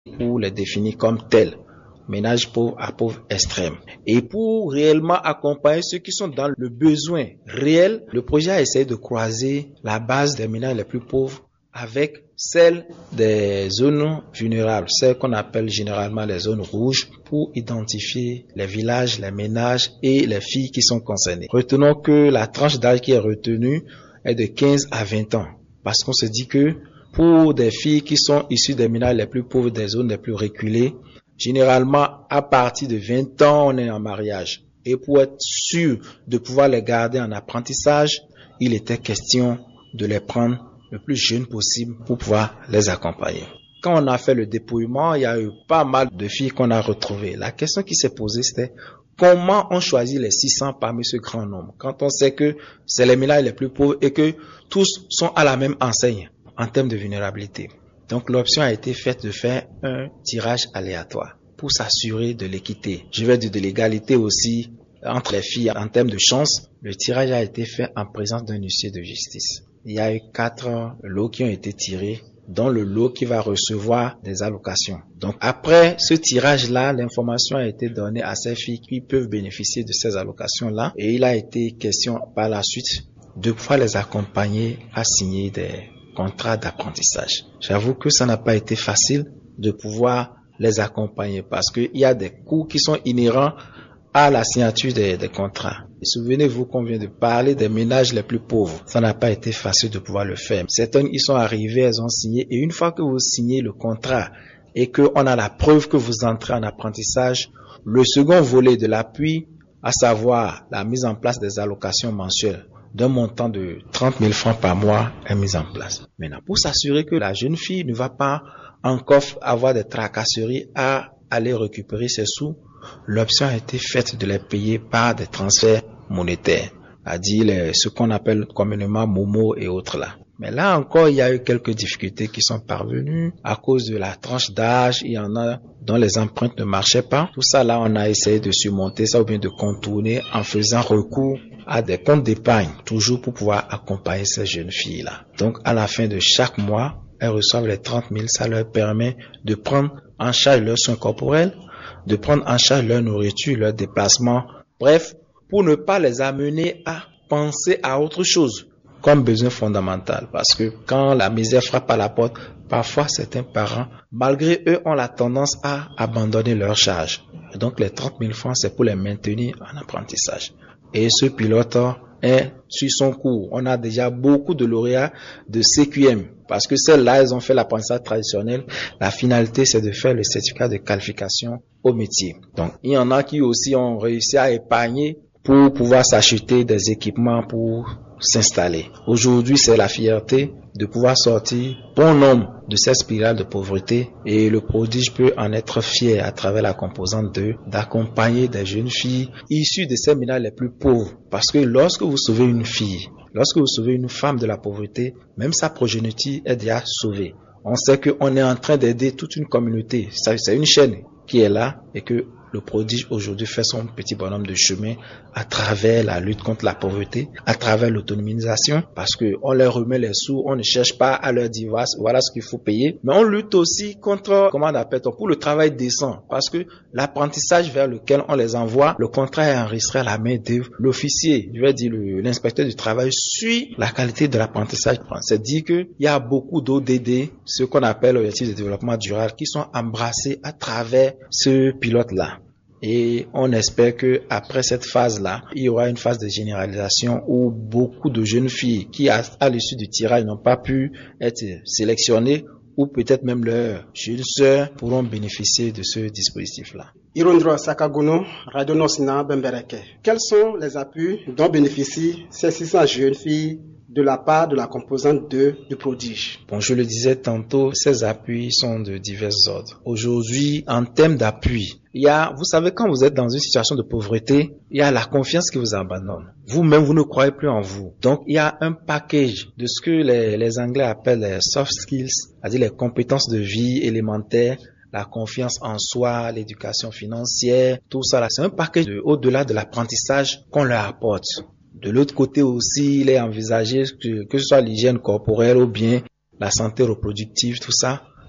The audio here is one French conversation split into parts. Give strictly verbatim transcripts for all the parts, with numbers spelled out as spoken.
pour les définir comme tels. Ménages pauvres à pauvres extrêmes. Et pour réellement accompagner ceux qui sont dans le besoin réel, le projet a essayé de croiser la base des ménages les plus pauvres avec celle des zones vulnérables, celles qu'on appelle généralement les zones rouges, pour identifier les villages, les ménages et les filles qui sont concernées. Retenons que la tranche d'âge qui est retenue est de quinze à vingt ans, parce qu'on se dit que pour des filles qui sont issues des ménages les plus pauvres, des zones les plus reculées, généralement, à partir de vingt ans, on est en mariage. Et pour être sûr de pouvoir les garder en apprentissage, il était question de les prendre le plus jeunes possible pour pouvoir les accompagner. Quand on a fait le dépouillement, il y a eu pas mal de filles qu'on a retrouvées. La question qui s'est posée, c'était comment on choisit les six cents parmi ce grand nombre, quand on sait que c'est les ménages les plus pauvres et que tous sont à la même enseigne en termes de vulnérabilité. Donc l'option a été faite de faire un tirage aléatoire pour s'assurer de l'équité. Je vais dire de l'égalité aussi entre les filles en termes de chance. Le tirage a été fait en présence d'un huissier de justice. Il y a eu quatre lots qui ont été tirés, dont le lot qui va recevoir des allocations. Donc après ce tirage-là, l'information a été donnée à ces filles qui peuvent bénéficier de ces allocations-là. Et il a été question par la suite de pouvoir les accompagner à signer des contrat d'apprentissage. J'avoue que ça n'a pas été facile de pouvoir les accompagner parce qu'il y a des coûts qui sont inhérents à la signature des, des contrats. Et souvenez-vous qu'on vient de parler des ménages les plus pauvres. Ça n'a pas été facile de pouvoir le faire. Certaines, ils sont arrivés, elles ont signé. Et une fois que vous signez le contrat et qu'on a la preuve que vous entrez en apprentissage, le second volet de l'appui, à savoir la mise en place des allocations mensuelles, d'un montant de trente mille francs par mois est mis en place. Maintenant, pour s'assurer que la jeune fille ne va pas encore avoir des tracasseries à aller récupérer ses sous, l'option a été faite de les payer par des transferts monétaires, c'est-à-dire les, ce qu'on appelle communément Momo et autres là. Mais là encore, il y a eu quelques difficultés qui sont parvenues à cause de la tranche d'âge. Il y en a dont les empreintes ne marchaient pas. Tout ça là, on a essayé de surmonter ça ou bien de contourner en faisant recours à des comptes d'épargne, toujours pour pouvoir accompagner ces jeunes filles-là. Donc, à la fin de chaque mois, elles reçoivent les trente mille. Ça leur permet de prendre en charge leurs soins corporels, de prendre en charge leur nourriture, leur déplacement. Bref, pour ne pas les amener à penser à autre chose comme besoin fondamental. Parce que quand la misère frappe à la porte, parfois certains parents, malgré eux, ont la tendance à abandonner leur charge. Et donc, les trente mille francs, c'est pour les maintenir en apprentissage. Et ce pilote est sur son cours. On a déjà beaucoup de lauréats de C Q M parce que celles-là, elles ont fait l'apprentissage traditionnel. La finalité, c'est de faire le certificat de qualification au métier. Donc, il y en a qui aussi ont réussi à épargner pour pouvoir s'acheter des équipements pour s'installer. Aujourd'hui, c'est la fierté de pouvoir sortir bon nombre de cette spirale de pauvreté et le prodige peut en être fier à travers la composante deux d'accompagner des jeunes filles issues de ces ménages les plus pauvres. Parce que lorsque vous sauvez une fille, lorsque vous sauvez une femme de la pauvreté, même sa progéniture est déjà sauvée. On sait qu'on est en train d'aider toute une communauté. C'est une chaîne qui est là et que le prodige aujourd'hui fait son petit bonhomme de chemin à travers la lutte contre la pauvreté, à travers l'autonomisation, parce que on leur remet les sous, on ne cherche pas à leur dire voilà ce qu'il faut payer, mais on lutte aussi contre, comment on appelle ça, pour le travail décent, parce que l'apprentissage vers lequel on les envoie, le contrat est enregistré à la main de l'officier, je vais dire l'inspecteur du travail suit la qualité de l'apprentissage. C'est dire que il y a beaucoup d'O D D, ce qu'on appelle l'objectif de développement durable, qui sont embrassés à travers ce pilote-là. Et on espère que après cette phase-là, il y aura une phase de généralisation où beaucoup de jeunes filles qui, à, à l'issue du tirage, n'ont pas pu être sélectionnées ou peut-être même leurs jeunes sœurs pourront bénéficier de ce dispositif-là. Irondro Sakagono, Radio Nosina Bembereke. Quels sont les appuis dont bénéficient ces six cents jeunes filles de la part de la composante deux du prodige? Bon, je le disais tantôt, ces appuis sont de divers ordres. Aujourd'hui, en termes d'appui, il y a, vous savez, quand vous êtes dans une situation de pauvreté, il y a la confiance qui vous abandonne. Vous-même, vous ne croyez plus en vous. Donc, il y a un package de ce que les, les Anglais appellent les soft skills, c'est-à-dire les compétences de vie élémentaires, la confiance en soi, l'éducation financière, tout ça là. C'est un package de, au-delà de l'apprentissage qu'on leur apporte. De l'autre côté aussi, il est envisagé que, que ce soit l'hygiène corporelle ou bien la santé reproductive, tout ça,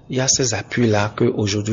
il y a ces appuis-là qu'aujourd'hui